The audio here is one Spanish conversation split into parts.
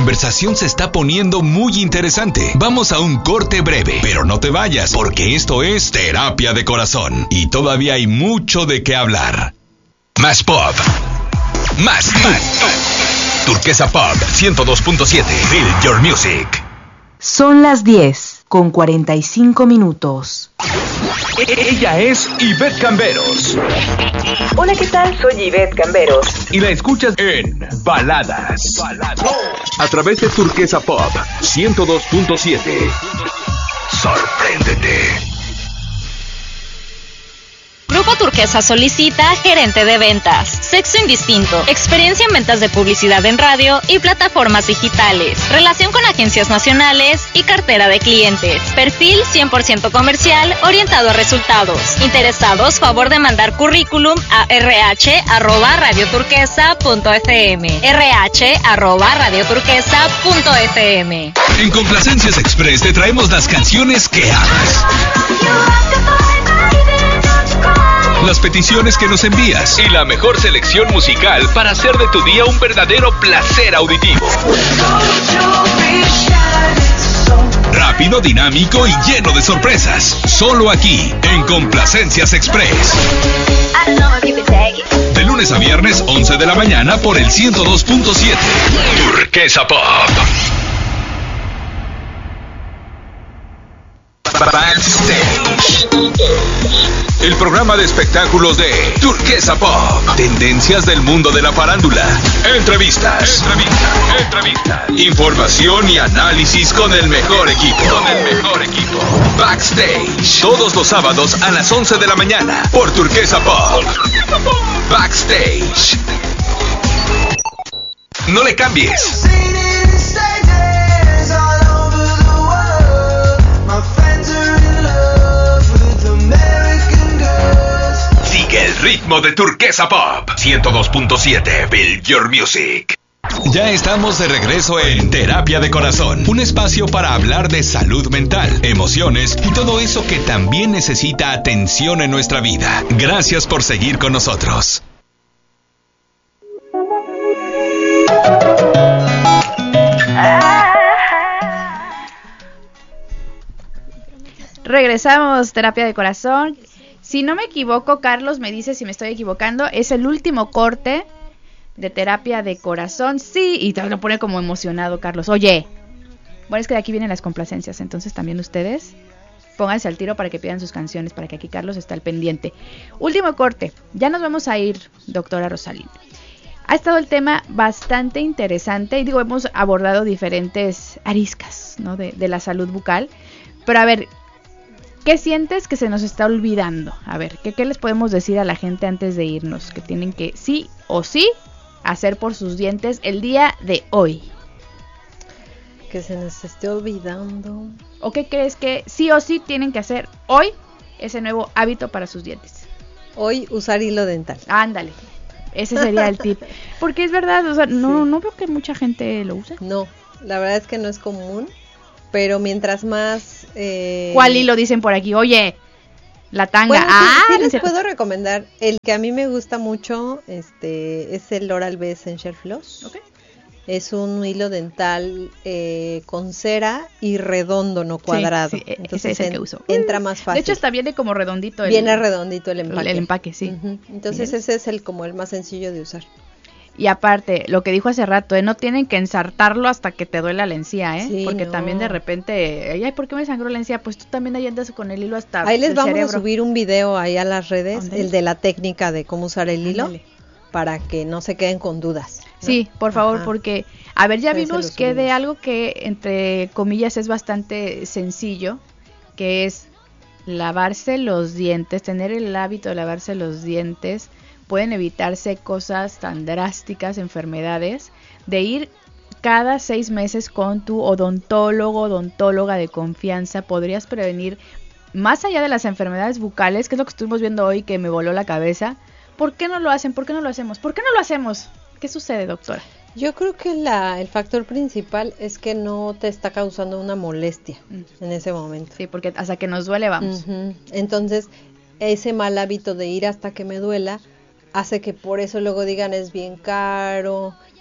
conversación se está poniendo muy interesante. Vamos a un corte breve, pero no te vayas, porque esto es Terapia de Corazón y todavía hay mucho de qué hablar. Más pop. Más tú. Turquesa Pop 102.7. Feel your music. Son las 10:45. Ella es Ivette Camberos. Hola, ¿qué tal? Soy Ivette Camberos. Y la escuchas en Baladas. A través de Turquesa Pop 102.7. Sorpréndete. Grupo Turquesa solicita gerente de ventas, sexo indistinto, experiencia en ventas de publicidad en radio y plataformas digitales, relación con agencias nacionales y cartera de clientes. Perfil 100% comercial orientado a resultados. Interesados, favor de mandar currículum a rh@radioturquesa.fm. rh@radioturquesa.fm. En Complacencias Express te traemos las canciones que amas, las peticiones que nos envías Y la mejor selección musical para hacer de tu día un verdadero placer auditivo. rápido, dinámico y lleno de sorpresas. Solo aquí, en Complacencias Express. De lunes a viernes, 11 de la mañana por el 102.7. Turquesa Pop. Backstage. El programa de espectáculos de Turquesa Pop. Tendencias del mundo de la farándula. Entrevistas. Información y análisis con el mejor equipo. Backstage. Todos los sábados a las 11 de la mañana por Turquesa Pop. Backstage. No le cambies. Sigue el ritmo de Turquesa Pop 102.7. Build Your Music. Ya estamos de regreso en Terapia de Corazón, un espacio para hablar de salud mental, emociones y todo eso que también necesita atención en nuestra vida. Gracias por seguir con nosotros. Regresamos, Terapia de Corazón. Si no me equivoco, Carlos me dice si me estoy equivocando, es el último corte de Terapia de Corazón. Sí, y te lo pone como emocionado, Carlos. Oye, bueno, es que de aquí vienen las complacencias, entonces también ustedes pónganse al tiro para que pidan sus canciones, para que aquí Carlos esté al pendiente. Último corte, ya nos vamos a ir, doctora Rosalín. Ha estado el tema bastante interesante y digo, hemos abordado diferentes ariscas, ¿no? de la salud bucal, pero a ver, ¿qué sientes que se nos está olvidando? A ver, ¿qué les podemos decir a la gente antes de irnos? Que tienen que sí o sí hacer por sus dientes el día de hoy. Que se nos esté olvidando. ¿O qué crees que sí o sí tienen que hacer hoy ese nuevo hábito para sus dientes? Hoy usar hilo dental. Ándale, ese sería el tip. Porque es verdad, o sea, no veo que mucha gente lo use. No, la verdad es que no es común. Pero mientras más... ¿Cuál hilo dicen por aquí? Oye, la tanga. Bueno, sí les puedo recomendar. El que a mí me gusta mucho es el Oral-B Essential Floss. Okay. Es un hilo dental con cera y redondo, no cuadrado. Sí, entonces ese es el que uso. Entra más fácil. De hecho, hasta viene como redondito. Viene redondito el empaque. El empaque, sí. Uh-huh. Entonces ese es el más sencillo de usar. Y aparte, lo que dijo hace rato, no tienen que ensartarlo hasta que te duela la encía, ¿eh? Sí, porque también de repente, ay, ¿por qué me sangró la encía? Pues tú también ahí andas con el hilo hasta ahí les vamos cerebro. A subir un video ahí a las redes, el de la técnica de cómo usar el hilo, para que no se queden con dudas, ¿no? Sí, por favor, porque, a ver, ya vimos que de algo que, entre comillas, es bastante sencillo, que es lavarse los dientes, tener el hábito de lavarse los dientes. Pueden evitarse cosas tan drásticas, enfermedades, de ir cada 6 meses con tu odontóloga de confianza. Podrías prevenir, más allá de las enfermedades bucales, que es lo que estuvimos viendo hoy, que me voló la cabeza. ¿Por qué no lo hacen? ¿Por qué no lo hacemos? ¿Por qué no lo hacemos? ¿Qué sucede, doctora? Yo creo que el factor principal es que no te está causando una molestia en ese momento. Sí, porque hasta que nos duele vamos. Uh-huh. Entonces, ese mal hábito de ir hasta que me duela hace que por eso luego digan es bien caro,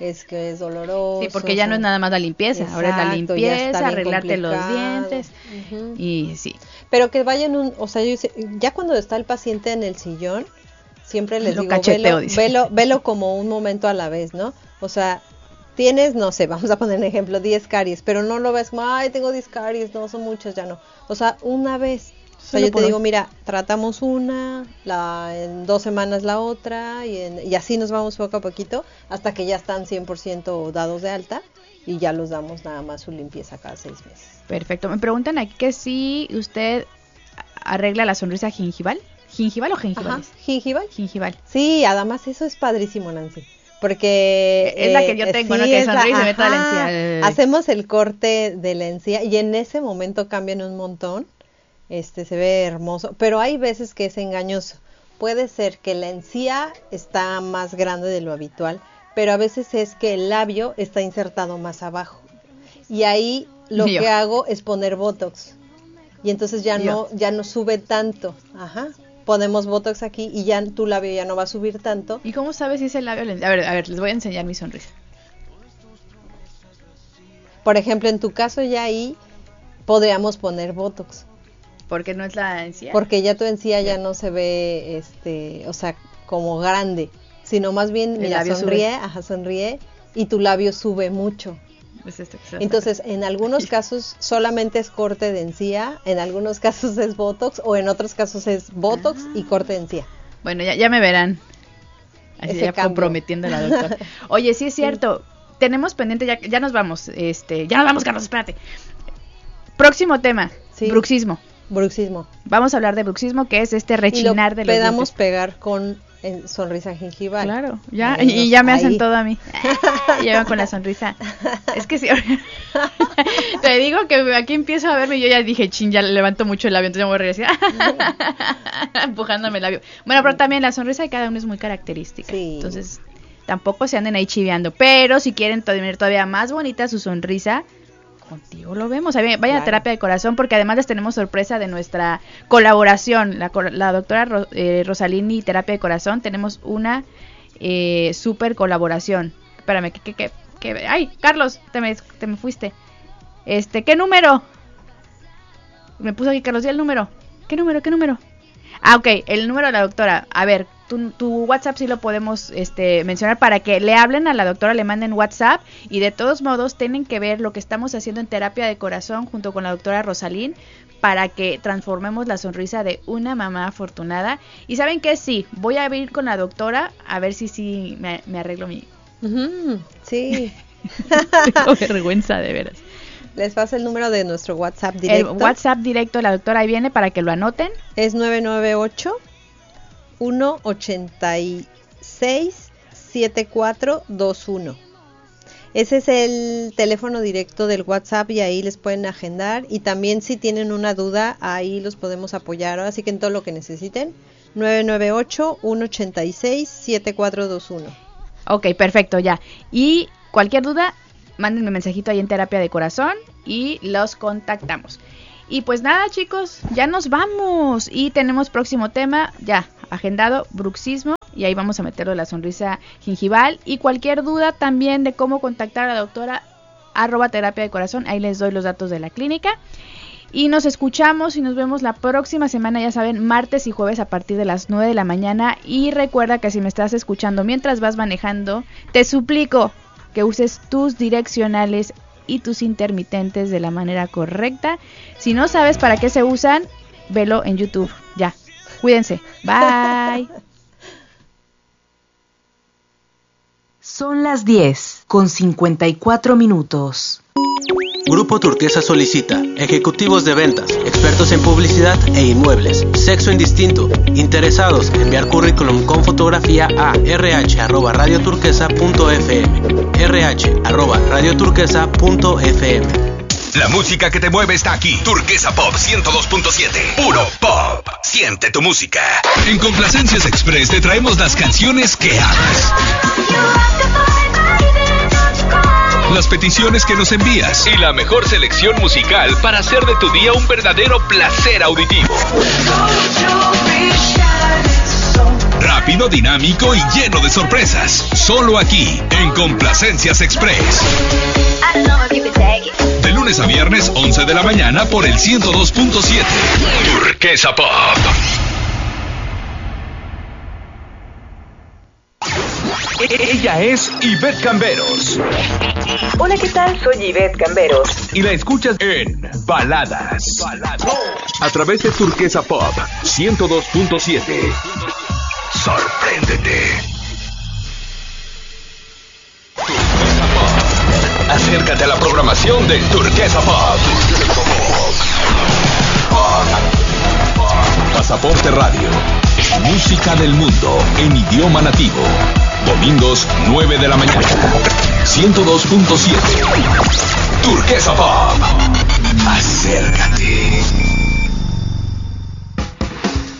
es que es doloroso. Sí, porque ya no es nada más la limpieza, ahora es la limpieza, arreglarte los dientes, y sí. Pero que vayan ya cuando está el paciente en el sillón, siempre les digo, velo como un momento a la vez, ¿no? O sea, tienes, no sé, vamos a poner un ejemplo, 10 caries, pero no lo ves como, ay, tengo 10 caries, no, son muchas, ya no. O sea, una vez. O sea, yo te digo, mira, tratamos una, en 2 semanas la otra, y así nos vamos poco a poquito, hasta que ya están 100% dados de alta, y ya los damos nada más su limpieza cada 6 meses. Perfecto. Me preguntan aquí que si usted arregla la sonrisa gingival. ¿Gingival o gingivales? Ajá, gingival. Gingival. Sí, además eso es padrísimo, Nancy. Porque es la que yo tengo, sí, ¿no? Que sonríe y se mete la encía. Hacemos el corte de la encía y en ese momento cambian un montón. Se ve hermoso, pero hay veces que es engañoso. Puede ser que la encía está más grande de lo habitual, pero a veces es que el labio está insertado más abajo. Y ahí lo que hago es poner Botox. Y entonces ya no sube tanto. Ajá. Ponemos Botox aquí y ya tu labio ya no va a subir tanto. ¿Y cómo sabes si es el labio? A ver, les voy a enseñar mi sonrisa. Por ejemplo, en tu caso ya ahí podríamos poner Botox. ¿Porque no es la encía? Porque ya tu encía ya no se ve, o sea, como grande, sino más bien, mira, sonríe, y tu labio sube mucho. Entonces, en algunos casos solamente es corte de encía, en algunos casos es Botox, o en otros casos es Botox y corte de encía. Bueno, ya me verán. Así ya comprometiendo a la doctora. Oye, sí es cierto, tenemos pendiente, ya nos vamos, ya nos vamos, Carlos, espérate. Próximo tema, bruxismo. Vamos a hablar de bruxismo, que es rechinar de los dientes. Podemos pegar con sonrisa gingival. Claro, ya, y ya me hacen todo a mí. Llevan con la sonrisa. Es que sí. Te digo que aquí empiezo a verme y yo ya dije, ya levanto mucho el labio, entonces me voy a reír así, empujándome el labio. Bueno, pero también la sonrisa de cada uno es muy característica. Sí. Entonces, tampoco se anden ahí chiveando. Pero si quieren tener todavía más bonita su sonrisa, contigo lo vemos. Vayan a Terapia de Corazón, porque además les tenemos sorpresa de nuestra colaboración. La doctora Rosalini y Terapia de Corazón, tenemos una super colaboración. Espérame, que ay, Carlos, te me fuiste. ¿Qué número? Me puso aquí Carlos, ¿y el número? ¿Qué número? Ah, ok, el número de la doctora. A ver, tu WhatsApp sí lo podemos mencionar para que le hablen a la doctora, le manden WhatsApp, y de todos modos tienen que ver lo que estamos haciendo en Terapia de Corazón junto con la doctora Rosalín para que transformemos la sonrisa de una mamá afortunada. Y ¿saben qué? Sí, voy a ir con la doctora a ver si me arreglo mi... Sí. Tengo vergüenza, de veras. Les paso el número de nuestro WhatsApp directo. El WhatsApp directo de la doctora, ahí viene para que lo anoten. Es 998-186-7421. Ese es el teléfono directo del WhatsApp y ahí les pueden agendar. Y también si tienen una duda, ahí los podemos apoyar. Así que en todo lo que necesiten, 998-186-7421. Ok, perfecto, ya. Y cualquier duda, mándenme un mensajito ahí en Terapia de Corazón y los contactamos. Y pues nada, chicos, ya nos vamos. Y tenemos próximo tema, ya agendado, bruxismo. Y ahí vamos a meterlo de la sonrisa gingival. Y cualquier duda también de cómo contactar a la doctora, @Terapia de Corazón. Ahí les doy los datos de la clínica. Y nos escuchamos y nos vemos la próxima semana, ya saben, martes y jueves a partir de las 9 de la mañana. Y recuerda que si me estás escuchando mientras vas manejando, te suplico que uses tus direccionales y tus intermitentes de la manera correcta. Si no sabes para qué se usan, velo en YouTube. Ya, cuídense. Bye. Son las 10:54. Grupo Turquesa solicita ejecutivos de ventas, expertos en publicidad e inmuebles, sexo indistinto, interesados en enviar currículum con fotografía a rh@radioturquesa.fm, rh@radioturquesa.fm. La música que te mueve está aquí. Turquesa Pop 102.7. Puro pop. Siente tu música. En Complacencias Express te traemos las canciones que amas, las peticiones que nos envías y la mejor selección musical para hacer de tu día un verdadero placer auditivo. rápido, dinámico y lleno de sorpresas. Solo aquí, en Complacencias Express. De lunes a viernes, 11 de la mañana por el 102.7. Turquesa Pop. Ella es Ivette Camberos. Hola, ¿qué tal? Soy Ivette Camberos. Y la escuchas en Baladas. A través de Turquesa Pop 102.7. Sorpréndete. Acércate a la programación de Turquesa Pop. Pasaporte Radio. Música del mundo en idioma nativo. Domingos 9 de la mañana. 102.7. Turquesa Pop. Acércate.